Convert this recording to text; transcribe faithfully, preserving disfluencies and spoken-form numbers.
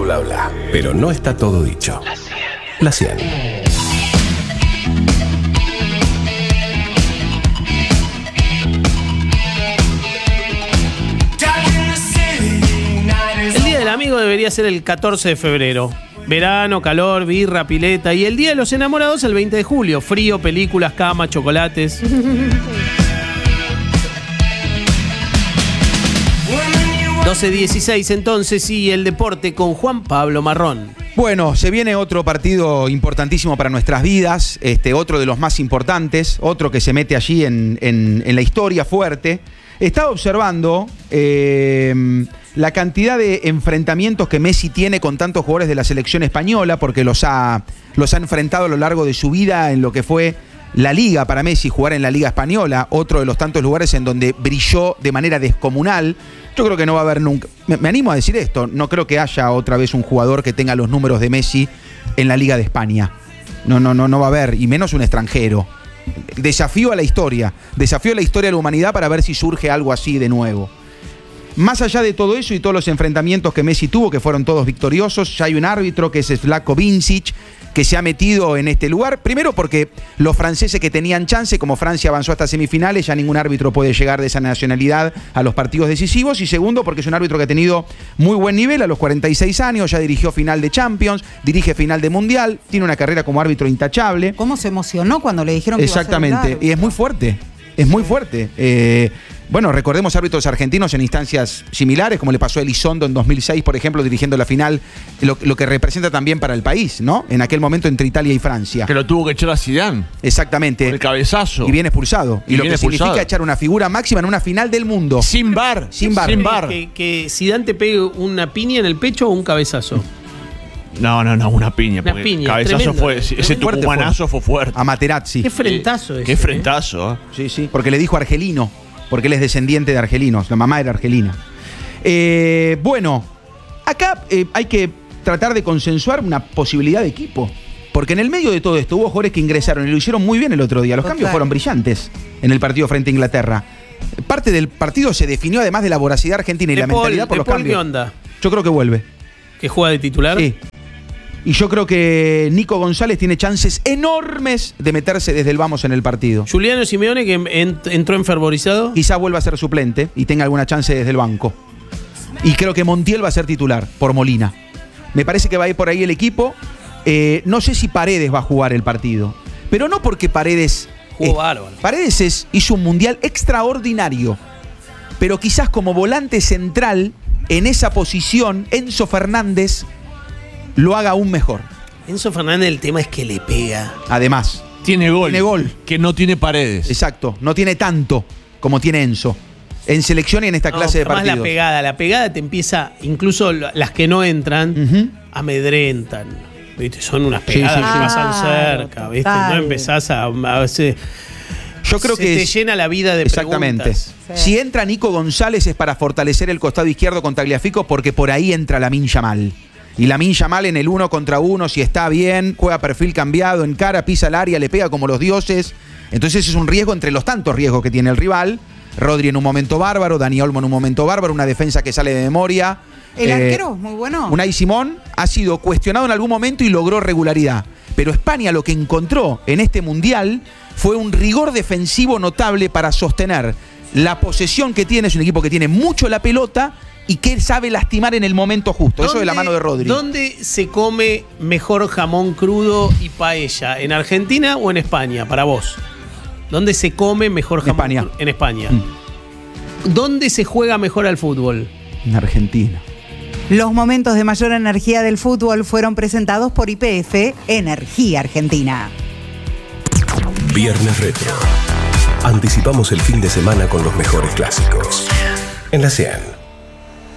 bla bla. Pero no está todo dicho. La cien. El Día del Amigo debería ser el catorce de febrero. Verano, calor, birra, pileta. Y el Día de los Enamorados el veinte de julio. Frío, películas, cama, chocolates. doce dieciséis entonces, y el deporte con Juan Pablo Marrón. Bueno, se viene otro partido importantísimo para nuestras vidas, este, otro de los más importantes, otro que se mete allí en, en, en la historia fuerte. Estaba observando eh, la cantidad de enfrentamientos que Messi tiene con tantos jugadores de la selección española, porque los ha, los ha enfrentado a lo largo de su vida en lo que fue la Liga para Messi, jugar en la Liga Española, otro de los tantos lugares en donde brilló de manera descomunal. Yo creo que no va a haber nunca, me, me animo a decir esto, no creo que haya otra vez un jugador que tenga los números de Messi en la Liga de España. No, no, no, no va a haber, y menos un extranjero. Desafío a la historia, desafío a la historia de la humanidad para ver si surge algo así de nuevo. Más allá de todo eso y todos los enfrentamientos que Messi tuvo, que fueron todos victoriosos, ya hay un árbitro que es Slavko Vincic, que se ha metido en este lugar. Primero porque los franceses que tenían chance, como Francia avanzó hasta semifinales, ya ningún árbitro puede llegar de esa nacionalidad a los partidos decisivos. Y segundo porque es un árbitro que ha tenido muy buen nivel a los cuarenta y seis años, ya dirigió final de Champions, dirige final de Mundial, tiene una carrera como árbitro intachable. ¿Cómo se emocionó cuando le dijeron que Exactamente, iba a ser el árbitro? Y es muy fuerte, es muy fuerte. Eh, Bueno, recordemos árbitros argentinos en instancias similares, como le pasó a Elizondo en dos mil seis, por ejemplo, dirigiendo la final, lo, lo que representa también para el país, ¿no? En aquel momento entre Italia y Francia. Que lo tuvo que echar a Zidane. Exactamente. Por el cabezazo. Y viene expulsado. Y, Y lo viene que significa expulsado. echar una figura máxima en una final del mundo. Sin bar. Sin bar. Sin bar. Que, que Zidane te pegue una piña en el pecho o un cabezazo. No, no, no, una piña. Una porque piña, cabezazo tremendo, fue. Ese tremendo. tucumanazo fue fuerte. A Materazzi. Qué frentazo Eh, ese. Qué frentazo, ¿eh? Sí, sí. Porque le dijo argelino. Porque él es descendiente de argelinos. La mamá era argelina. Eh, bueno, acá eh, hay que tratar de consensuar una posibilidad de equipo. Porque en el medio de todo esto hubo jugadores que ingresaron y lo hicieron muy bien el otro día. Los Total. cambios fueron brillantes en el partido frente a Inglaterra. Parte del partido se definió además de la voracidad argentina y De la Paul, mentalidad por De los Paul, cambios. ¿qué onda? Yo creo que vuelve. ¿Que juega de titular? Sí. Y yo creo que Nico González tiene chances enormes de meterse desde el vamos en el partido. Juliano Simeone, que en- entró enfervorizado. Quizá vuelva a ser suplente y tenga alguna chance desde el banco. Y creo que Montiel va a ser titular por Molina. Me parece que va a ir por ahí el equipo. Eh, no sé si Paredes va a jugar el partido. Pero no porque Paredes... Jugó eh, bárbaro. Paredes es- hizo un mundial extraordinario. Pero quizás como volante central, en esa posición, Enzo Fernández lo haga aún mejor. Enzo Fernández, el tema es que le pega. Además, Tiene gol. Tiene gol. Que no tiene paredes. exacto, no tiene tanto como tiene Enzo. En selección y en esta No, clase de pero más partidos. la pegada. La pegada te empieza, incluso lo- las que no entran, Ujú. amedrentan. ¿Viste? Son unas Sí, pegadas sí, que sí. pasan Claro, cerca. ¿Viste? total. No empezás a... a veces, Yo creo se que te es- llena la vida de exactamente. preguntas. Sí. Si entra Nico González es para fortalecer el costado izquierdo con Tagliafico, porque por ahí entra Lamine Yamal. Y Lamine Yamal en el uno contra uno, si está bien, juega perfil cambiado, encara, pisa el área, le pega como los dioses. Entonces es un riesgo entre los tantos riesgos que tiene el rival. Rodri en un momento bárbaro, Dani Olmo en un momento bárbaro, una defensa que sale de memoria. El Eh, arquero, muy bueno. Unai Simón ha sido cuestionado en algún momento y logró regularidad. Pero España lo que encontró en este Mundial fue un rigor defensivo notable para sostener la posesión que tiene. Es un equipo que tiene mucho la pelota y que sabe lastimar en el momento justo. Eso de la ¿Dónde- mano de Rodri. ¿Dónde se come mejor jamón crudo y paella? ¿En Argentina o en España, para vos? ¿Dónde se come mejor jamón España. crudo? En España. Mm. ¿Dónde se juega mejor al fútbol? En Argentina. Los momentos de mayor energía del fútbol fueron presentados por Y P F Energía Argentina. Viernes Retro. Anticipamos el fin de semana con los mejores clásicos. En la cien.